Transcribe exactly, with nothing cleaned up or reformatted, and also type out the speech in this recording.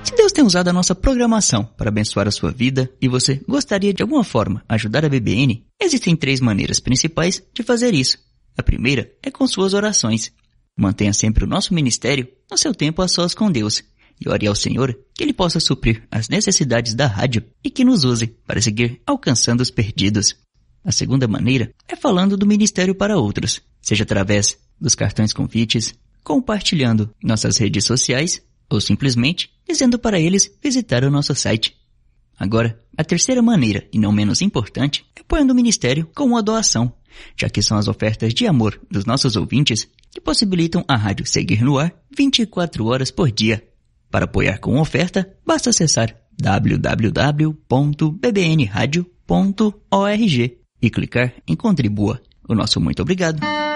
Se Deus tem usado a nossa programação para abençoar a sua vida e você gostaria de alguma forma ajudar a B B N, existem três maneiras principais de fazer isso. A primeira é com suas orações. Mantenha sempre o nosso ministério no seu tempo a sós com Deus e ore ao Senhor que Ele possa suprir as necessidades da rádio e que nos use para seguir alcançando os perdidos. A segunda maneira é falando do ministério para outros, seja através dos cartões convites, compartilhando em nossas redes sociais ou simplesmente dizendo para eles visitar o nosso site. Agora, a terceira maneira, e não menos importante, é apoiando o ministério com uma doação, já que são as ofertas de amor dos nossos ouvintes que possibilitam a rádio seguir no ar vinte e quatro horas por dia. Para apoiar com oferta, basta acessar w w w ponto b b n radio ponto org e clicar em Contribua. O nosso muito obrigado.